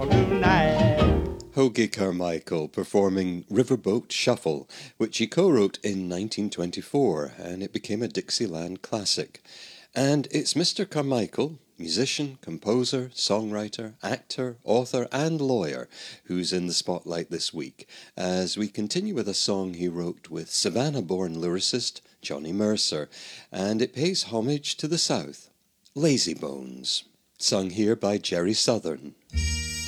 afternoon night. Hoagy Carmichael performing Riverboat Shuffle, which he co-wrote in 1924, and it became a Dixieland classic. And it's Mr. Carmichael, musician, composer, songwriter, actor, author and lawyer, who's in the spotlight this week, as we continue with a song he wrote with Savannah-born lyricist Johnny Mercer, and it pays homage to the South. Lazy Bones, sung here by Jerry Southern.